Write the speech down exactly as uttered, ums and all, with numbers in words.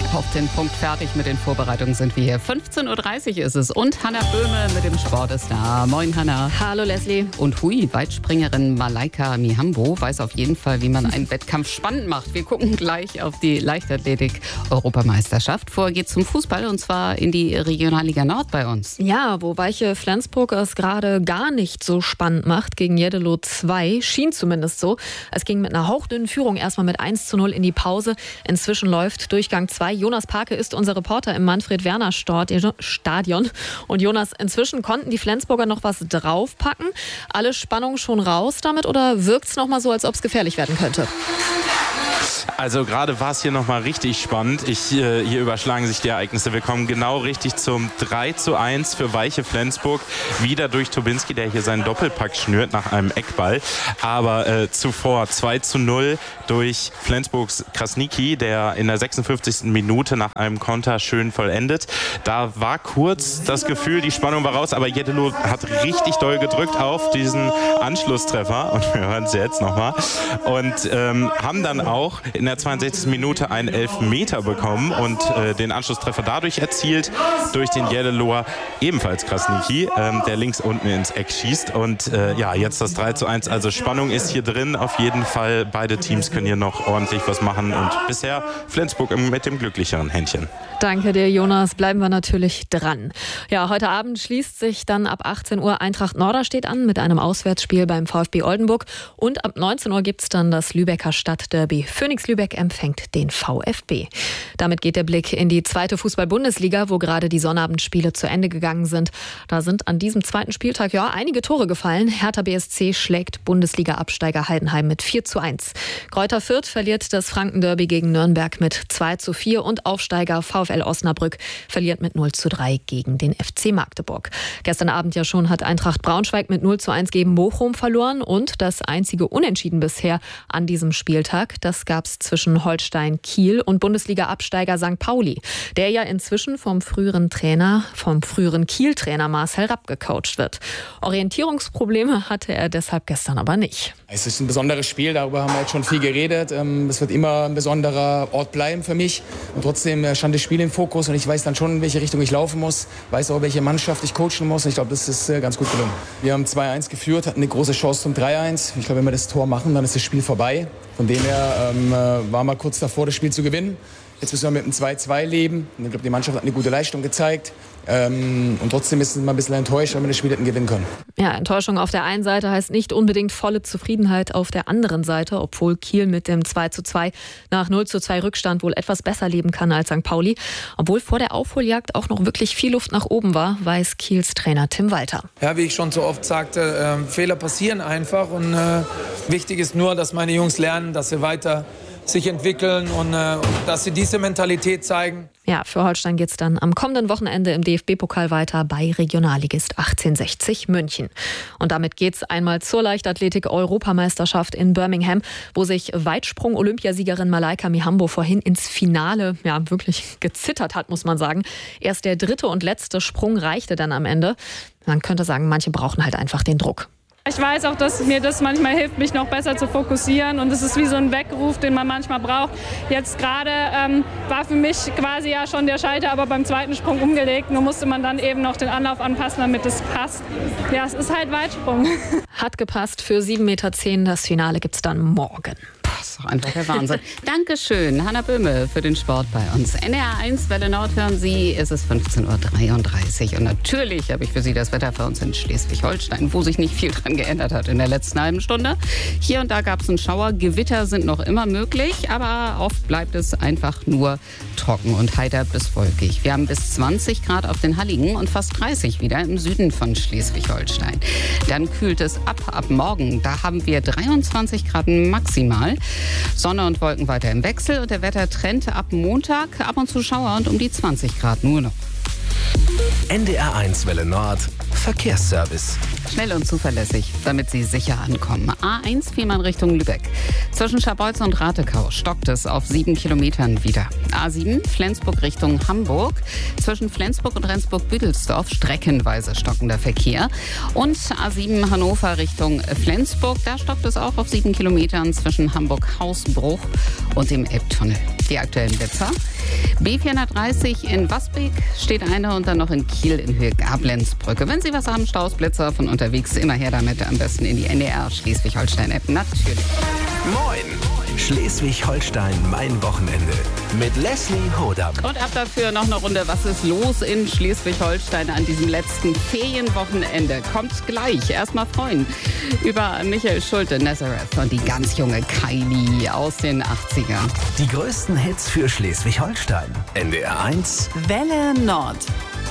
Auf den Punkt fertig mit den Vorbereitungen sind wir hier. fünfzehn Uhr dreißig ist es und Hannah Böhme mit dem Sport ist da. Moin Hannah. Hallo Leslie. Und hui, Weitspringerin Malaika Mihambo weiß auf jeden Fall, wie man einen Wettkampf spannend macht. Wir gucken gleich auf die Leichtathletik-Europameisterschaft. Vorher geht's zum Fußball und zwar in die Regionalliga Nord bei uns. Ja, wo Weiche Flensburg es gerade gar nicht so spannend macht gegen Jeddelo zwei, schien zumindest so. Es ging mit einer hauchdünnen Führung erstmal mit eins zu null in die Pause. Inzwischen läuft Durchgang zwei. Jonas Parke ist unser Reporter im Manfred-Werner-Stadion. Und Jonas, inzwischen konnten die Flensburger noch was draufpacken. Alle Spannung schon raus damit oder wirkt es noch mal so, als ob es gefährlich werden könnte? Also gerade war es hier nochmal richtig spannend. Ich, äh, hier überschlagen sich die Ereignisse. Wir kommen genau richtig zum drei zu eins für Weiche Flensburg. Wieder durch Tobinski, der hier seinen Doppelpack schnürt nach einem Eckball. Aber äh, zuvor zwei zu null durch Flensburgs Krasniki, der in der sechsundfünfzigsten Minute nach einem Konter schön vollendet. Da war kurz das Gefühl, die Spannung war raus, aber Jeddelo hat richtig doll gedrückt auf diesen Anschlusstreffer. Und wir hören es jetzt nochmal. Und ähm, haben dann auch in der zweiundsechzigsten Minute einen Elfmeter bekommen und äh, den Anschlusstreffer dadurch erzielt, durch den Jeddeloer, ebenfalls Krasniki, ähm, der links unten ins Eck schießt. Und äh, ja, jetzt das drei zu eins. Also Spannung ist hier drin auf jeden Fall. Beide Teams können hier noch ordentlich was machen und bisher Flensburg mit dem glücklicheren Händchen. Danke dir, Jonas. Bleiben wir natürlich dran. Ja, heute Abend schließt sich dann ab achtzehn Uhr Eintracht Norderstedt an mit einem Auswärtsspiel beim VfB Oldenburg. Und ab neunzehn Uhr gibt es dann das Lübecker Stadtderby. Phoenix Lübeck empfängt den VfB. Damit geht der Blick in die zweite Fußball-Bundesliga, wo gerade die Sonnabendspiele zu Ende gegangen sind. Da sind an diesem zweiten Spieltag ja einige Tore gefallen. Hertha B S C schlägt Bundesliga-Absteiger Heidenheim mit vier zu eins. Greuther Fürth verliert das Franken-Derby gegen Nürnberg mit zwei zu vier und Aufsteiger VfL Osnabrück verliert mit null zu drei gegen den F C Magdeburg. Gestern Abend ja schon hat Eintracht Braunschweig mit null zu eins gegen Bochum verloren und das einzige Unentschieden bisher an diesem Spieltag, das gab es zwischen Holstein Kiel und Bundesliga-Absteiger Sankt Pauli, der ja inzwischen vom früheren Trainer, vom früheren Kiel-Trainer Marcel Rapp gecoacht wird. Orientierungsprobleme hatte er deshalb gestern aber nicht. Es ist ein besonderes Spiel, darüber haben wir jetzt schon viel geredet. Es wird immer ein besonderer Ort bleiben für mich. Und trotzdem stand das Spiel im Fokus und ich weiß dann schon, in welche Richtung ich laufen muss, weiß auch, welche Mannschaft ich coachen muss. Und ich glaube, das ist ganz gut gelungen. Wir haben zwei eins geführt, hatten eine große Chance zum drei eins. Ich glaube, wenn wir das Tor machen, dann ist das Spiel vorbei. Von dem her ähm, waren wir kurz davor, das Spiel zu gewinnen. Jetzt müssen wir mit einem zwei zwei leben. Und ich glaube, die Mannschaft hat eine gute Leistung gezeigt. Ähm, und trotzdem ist man ein bisschen enttäuscht, weil wir das Spiel hätten gewinnen können. Ja, Enttäuschung auf der einen Seite heißt nicht unbedingt volle Zufriedenheit auf der anderen Seite, obwohl Kiel mit dem zwei zu zwei nach null zu zwei Rückstand wohl etwas besser leben kann als Sankt Pauli. Obwohl vor der Aufholjagd auch noch wirklich viel Luft nach oben war, weiß Kiels Trainer Tim Walter. Ja, wie ich schon so oft sagte, äh, Fehler passieren einfach und äh, wichtig ist nur, dass meine Jungs lernen, dass sie weiter sich entwickeln und äh, dass sie diese Mentalität zeigen. Ja, für Holstein geht es dann am kommenden Wochenende im D F B-Pokal weiter bei Regionalligist achtzehnhundertsechzig München. Und damit geht es einmal zur Leichtathletik-Europameisterschaft in Birmingham, wo sich Weitsprung-Olympiasiegerin Malaika Mihambo vorhin ins Finale ja wirklich gezittert hat, muss man sagen. Erst der dritte und letzte Sprung reichte dann am Ende. Man könnte sagen, manche brauchen halt einfach den Druck. Ich weiß auch, dass mir das manchmal hilft, mich noch besser zu fokussieren und es ist wie so ein Weckruf, den man manchmal braucht. Jetzt gerade ähm, war für mich quasi ja schon der Schalter, aber beim zweiten Sprung umgelegt. Nur musste man dann eben noch den Anlauf anpassen, damit es passt. Ja, es ist halt Weitsprung. Hat gepasst für sieben Meter zehn. Das Finale gibt's dann morgen. Das ist doch einfach der Wahnsinn. Dankeschön, Hannah Böhme, für den Sport bei uns. N D R eins, Welle Nord hören Sie, es ist fünfzehn Uhr dreiunddreißig. Und natürlich habe ich für Sie das Wetter für uns in Schleswig-Holstein, wo sich nicht viel dran geändert hat in der letzten halben Stunde. Hier und da gab es einen Schauer. Gewitter sind noch immer möglich, aber oft bleibt es einfach nur trocken und heiter bis wolkig. Wir haben bis zwanzig Grad auf den Halligen und fast dreißig wieder im Süden von Schleswig-Holstein. Dann kühlt es ab ab morgen. Da haben wir dreiundzwanzig Grad maximal. Sonne und Wolken weiter im Wechsel und der Wettertrend ab Montag ab und zu Schauer und um die zwanzig Grad nur noch. N D R eins Welle Nord Verkehrsservice. Schnell und zuverlässig, damit Sie sicher ankommen. A eins Fehmarn Richtung Lübeck. Zwischen Scharbeutz und Ratekau stockt es auf sieben Kilometern wieder. A sieben Flensburg Richtung Hamburg. Zwischen Flensburg und Rendsburg-Büdelsdorf streckenweise stockender Verkehr. Und A sieben Hannover Richtung Flensburg. Da stockt es auch auf sieben Kilometern zwischen Hamburg-Hausbruch und dem Elbtunnel. die aktuellen Blitzer. B vierhundertdreißig in Wasbeck steht einer und dann noch in Kiel in Höhe Gablenzbrücke. Wenn Sie was haben, Staus, Blitzer von unterwegs, immer her damit, am besten in die N D R Schleswig-Holstein-App. Natürlich. Moin! Schleswig-Holstein, mein Wochenende. Mit Leslie Hodam. Und ab dafür noch eine Runde. Was ist los in Schleswig-Holstein an diesem letzten Ferienwochenende? Kommt gleich. Erstmal freuen über Michael Schulte, Nazareth und die ganz junge Kylie aus den achtzigern. Die größten Hits für Schleswig-Holstein. N D R eins Welle Nord.